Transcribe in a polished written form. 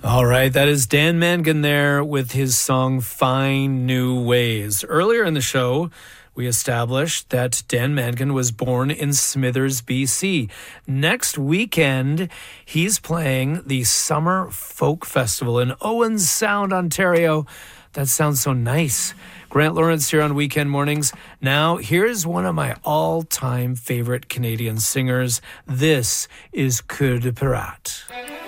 All right, that is Dan Mangan there with his song Find New Ways. Earlier in the show, we established that Dan Mangan was born in Smithers, BC. Next weekend, he's playing the Summer Folk Festival in Owen Sound, Ontario. That sounds so nice. Grant Lawrence here on Weekend Mornings. Now, here's one of my all-time favorite Canadian singers. This is Cœur de Pirate.